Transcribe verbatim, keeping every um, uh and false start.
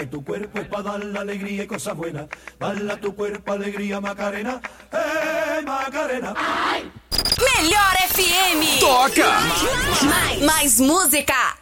Tu cuerpo es para dar la alegría y cosas buenas. Dale a tu cuerpo alegría, Macarena. ¡Eh, Macarena! Melhor F M. Toca! Mais, mais música.